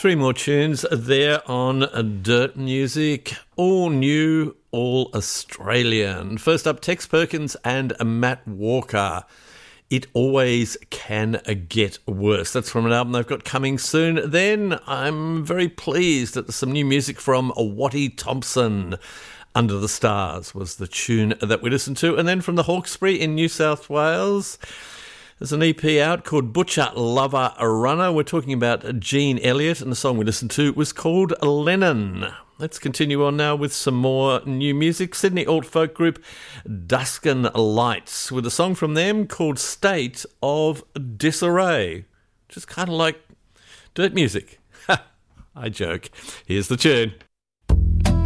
Three more tunes there on Dirt Music. All new, all Australian. First up, Tex Perkins and Matt Walker. It Always Can Get Worse. That's from an album they've got coming soon. Then I'm very pleased that there's some new music from Wattie Thompson. Under the Stars was the tune that we listened to. And then from the Hawkesbury in New South Wales, there's an EP out called Butcher Lover Runner. We're talking about Gene Elliott, and the song we listened to was called Lennon. Let's continue on now with some more new music. Sydney alt folk group Duskin Lights with a song from them called State of Disarray. Just kind of like dirt music. I joke. Here's the tune.